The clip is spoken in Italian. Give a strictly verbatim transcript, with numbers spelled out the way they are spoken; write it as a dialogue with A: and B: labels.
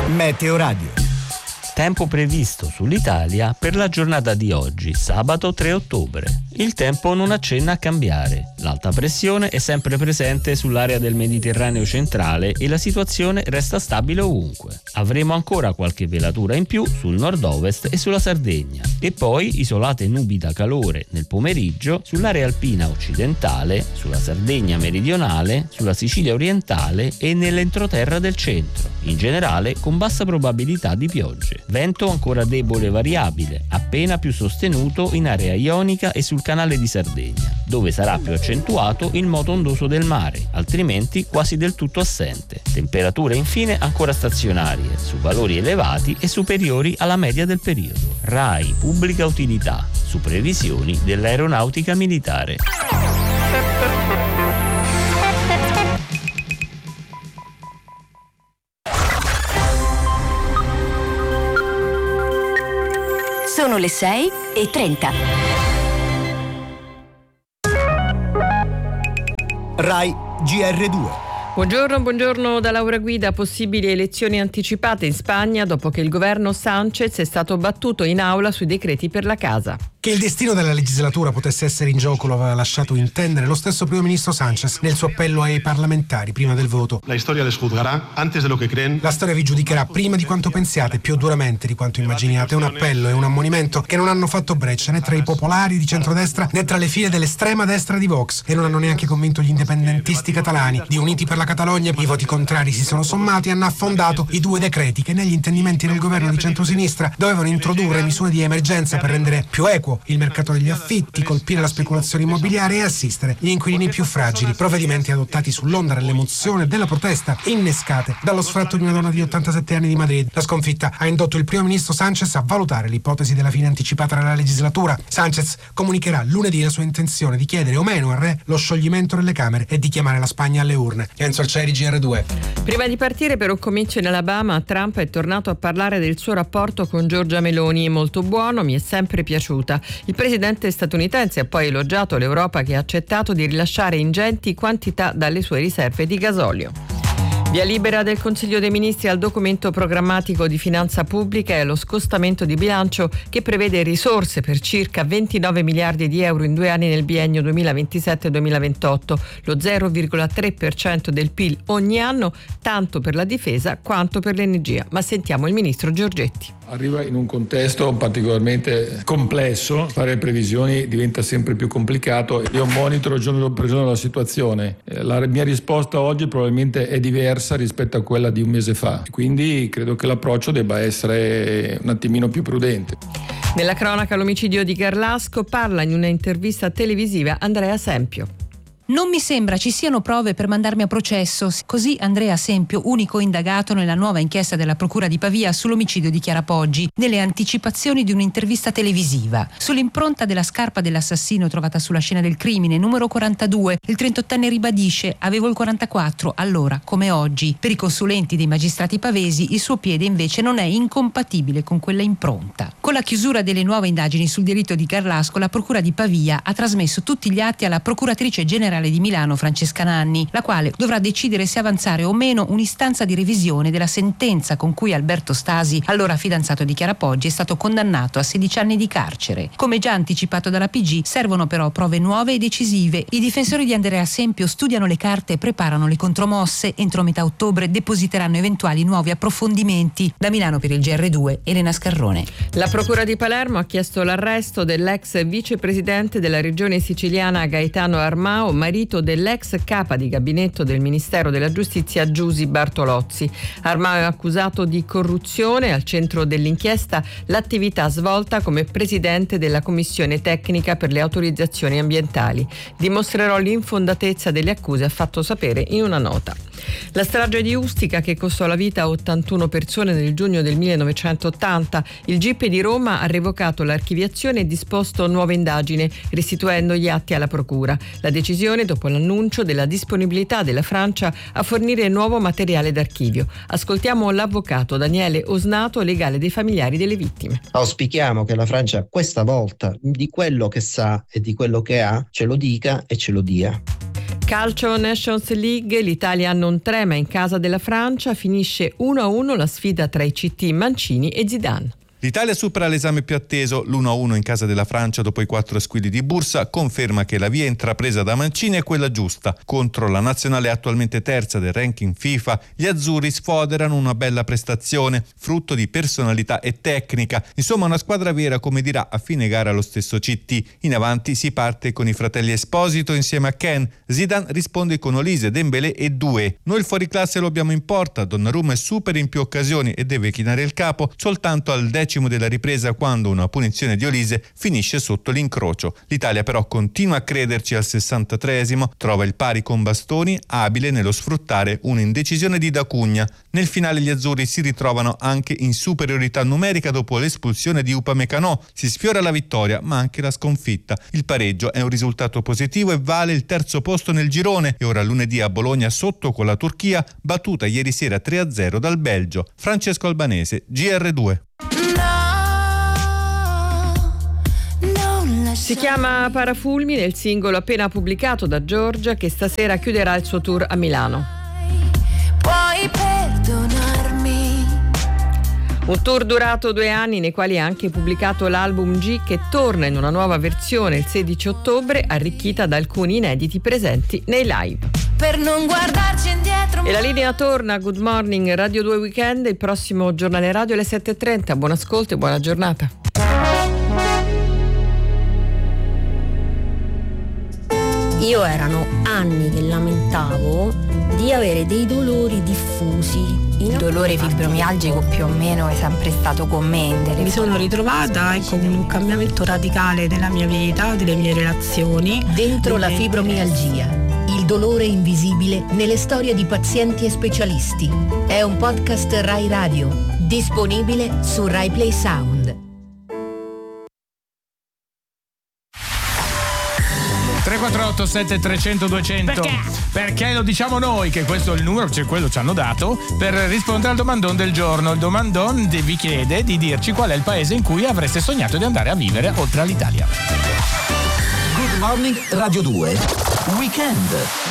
A: Meteo Radio.
B: Tempo previsto sull'Italia per la giornata di oggi, sabato tre ottobre. Il tempo non accenna a cambiare. L'alta pressione è sempre presente sull'area del Mediterraneo centrale e la situazione resta stabile ovunque. Avremo ancora qualche velatura in più sul nord-ovest e sulla Sardegna. E poi isolate nubi da calore nel pomeriggio sull'area alpina occidentale, sulla Sardegna meridionale, sulla Sicilia orientale e nell'entroterra del centro. In generale con bassa probabilità di piogge. Vento ancora debole e variabile, appena più sostenuto in area ionica e sul canale di Sardegna, dove sarà più accentuato il moto ondoso del mare, altrimenti quasi del tutto assente. Temperature infine ancora stazionarie, su valori elevati e superiori alla media del periodo. RAI Pubblica Utilità, su previsioni dell'aeronautica militare.
C: Sono le sei e trenta.
A: RAI G R due.
D: Buongiorno, buongiorno da Laura Guida. Possibili elezioni anticipate in Spagna dopo che il governo Sánchez è stato battuto in aula sui decreti per la casa.
E: Che il destino della legislatura potesse essere in gioco lo aveva lasciato intendere lo stesso primo ministro Sánchez nel suo appello ai parlamentari prima del voto.
F: La storia les juzgará antes de lo que creen.
E: La storia vi giudicherà prima di quanto pensiate, più duramente di quanto immaginiate. È un appello e un ammonimento che non hanno fatto breccia né tra i popolari di centrodestra né tra le file dell'estrema destra di Vox, e non hanno neanche convinto gli indipendentisti catalani. Di Uniti per la Catalogna i voti contrari si sono sommati e hanno affondato i due decreti che negli intendimenti del governo di centrosinistra dovevano introdurre misure di emergenza per rendere più equo il mercato degli affitti, colpire la speculazione immobiliare e assistere gli inquilini più fragili. Provvedimenti adottati sull'onda dell'emozione e della protesta, innescate dallo sfratto di una donna di ottantasette anni di Madrid. La sconfitta ha indotto il primo ministro Sánchez a valutare l'ipotesi della fine anticipata della legislatura. Sánchez comunicherà lunedì la sua intenzione di chiedere o meno al re lo scioglimento delle Camere e di chiamare la Spagna alle urne. Enzo Alcieri, G R due.
D: Prima di partire per un comizio in Alabama, Trump è tornato a parlare del suo rapporto con Giorgia Meloni. È molto buono, mi è sempre piaciuta. Il presidente statunitense ha poi elogiato l'Europa che ha accettato di rilasciare ingenti quantità dalle sue riserve di gasolio. Via libera del Consiglio dei Ministri al documento programmatico di finanza pubblica e allo scostamento di bilancio che prevede risorse per circa ventinove miliardi di euro in due anni nel biennio duemilaventisette duemilaventotto, lo zero virgola tre per cento del P I L ogni anno, tanto per la difesa quanto per l'energia. Ma sentiamo il ministro Giorgetti.
G: Arriva in un contesto particolarmente complesso, fare previsioni diventa sempre più complicato. Io monitoro giorno per giorno la situazione. La mia risposta oggi probabilmente è diversa rispetto a quella di un mese fa, quindi credo che l'approccio debba essere un attimino più prudente.
D: Nella cronaca l'omicidio di Garlasco parla in una intervista televisiva Andrea Sempio.
H: Non mi sembra ci siano prove per mandarmi a processo. Così Andrea Sempio, unico indagato nella nuova inchiesta della Procura di Pavia sull'omicidio di Chiara Poggi, nelle anticipazioni di un'intervista televisiva. Sull'impronta della scarpa dell'assassino trovata sulla scena del crimine, numero quarantadue, il trentottenne ribadisce: avevo il quarantaquattro, allora come oggi. Per i consulenti dei magistrati pavesi il suo piede invece non è incompatibile con quella impronta. Con la chiusura delle nuove indagini sul delitto di Garlasco, la Procura di Pavia ha trasmesso tutti gli atti alla Procuratrice Generale di Milano Francesca Nanni, la quale dovrà decidere se avanzare o meno un'istanza di revisione della sentenza con cui Alberto Stasi, allora fidanzato di Chiara Poggi, è stato condannato a sedici anni di carcere. Come già anticipato dalla P G, servono però prove nuove e decisive. I difensori di Andrea Sempio studiano le carte e preparano le contromosse. Entro metà ottobre depositeranno eventuali nuovi approfondimenti. Da Milano per il G R due, Elena Scarrone.
D: La Procura di Palermo ha chiesto l'arresto dell'ex vicepresidente della regione siciliana Gaetano Armao, marito dell'ex capa di gabinetto del Ministero della Giustizia Giusy Bartolozzi. Armao è accusato di corruzione. Al centro dell'inchiesta l'attività svolta come presidente della Commissione Tecnica per le Autorizzazioni Ambientali. Dimostrerò l'infondatezza delle accuse, ha fatto sapere in una nota. La strage di Ustica, che costò la vita a ottantuno persone nel giugno del millenovecentottanta, il G I P di Roma ha revocato l'archiviazione e disposto nuove indagini, restituendo gli atti alla Procura. La decisione dopo l'annuncio della disponibilità della Francia a fornire nuovo materiale d'archivio. Ascoltiamo l'avvocato Daniele Osnato, legale dei familiari delle vittime.
I: Auspichiamo che la Francia questa volta di quello che sa e di quello che ha ce lo dica e ce lo dia.
D: Calcio Nations League, l'Italia non trema in casa della Francia, finisce uno a uno la sfida tra i C T Mancini e Zidane.
I: L'Italia supera l'esame più atteso, l'uno a uno in casa della Francia dopo i quattro squilli di Bursa, conferma che la via intrapresa da Mancini è quella giusta. Contro la nazionale attualmente terza del ranking FIFA, gli azzurri sfoderano una bella prestazione, frutto di personalità e tecnica. Insomma, una squadra vera, come dirà a fine gara lo stesso C T. In avanti si parte con i fratelli Esposito insieme a Ken. Zidane risponde con Olise, Dembélé e Doué. Noi il fuoriclasse lo abbiamo in porta, Donnarumma è super in più occasioni e deve chinare il capo soltanto al decimo della ripresa, quando una punizione di Olise finisce sotto l'incrocio. L'Italia però continua a crederci al sessantatreesimo, trova il pari con Bastoni, abile nello sfruttare un'indecisione di Dacugna. Nel finale gli azzurri si ritrovano anche in superiorità numerica dopo l'espulsione di Upamecano. Si sfiora la vittoria ma anche la sconfitta. Il pareggio è un risultato positivo e vale il terzo posto nel girone, e ora lunedì a Bologna sotto con la Turchia, battuta ieri sera tre a zero dal Belgio. Francesco Albanese, G R due.
D: Si chiama Parafulmine, il singolo appena pubblicato da Giorgia, che stasera chiuderà il suo tour a Milano.
J: Puoi perdonarmi.
D: Un tour durato due anni, nei quali ha anche pubblicato l'album G, che torna in una nuova versione il sedici ottobre, arricchita da alcuni inediti presenti nei live.
J: Per non guardarci indietro.
D: E la linea torna a Good Morning Radio due Weekend, il prossimo giornale radio alle sette e trenta. Buon ascolto e buona giornata.
K: Io erano anni che lamentavo di avere dei dolori diffusi.
L: Il dolore fibromialgico più o meno è sempre stato con me.
M: Mi sono ritrovata ecco, con un cambiamento radicale della mia vita, delle mie relazioni.
N: Dentro la fibromialgia. Il dolore invisibile nelle storie di pazienti e specialisti. È un podcast Rai Radio, disponibile su Rai Play Sound.
O: tre quattro otto sette trecento duecento. Perché? Perché lo diciamo noi che questo è il numero, cioè quello ci hanno dato per rispondere al domandon del giorno. Il domandon vi chiede di dirci qual è il paese in cui avreste sognato di andare a vivere oltre all'Italia.
A: Good Morning Radio due Weekend.